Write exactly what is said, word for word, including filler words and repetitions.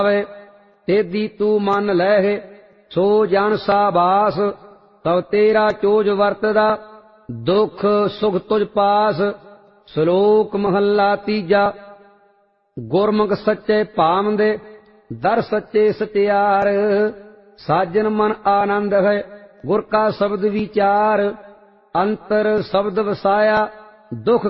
ਆਵੇ। ਤੇਦੀ ਤੂੰ ਮੰਨ ਲੈ ਸੋ ਜਨ ਸਾਬਾਸ, ਤਵ ਤੇਰਾ ਚੋਜ ਵਰਤਦਾ ਦੁਖ ਸੁਖ ਤੁਝ ਪਾਸ। ਸ਼ਲੋਕ ਮਹੱਲਾ ਤੀਜਾ। ਗੁਰਮੁਖ ਸੱਚੇ ਭਾਵੰਦੇ ਦਰ ਸੱਚੇ ਸਚਿਆਰ, ਸਾਜਨ ਮਨ ਆਨੰਦ ਹੈ ਗੁਰ ਕਾ ਸ਼ਬਦ ਵਿਚਾਰ। ਅੰਤਰ ਸ਼ਬਦ ਵਸਾਇਆ ਦੁਖ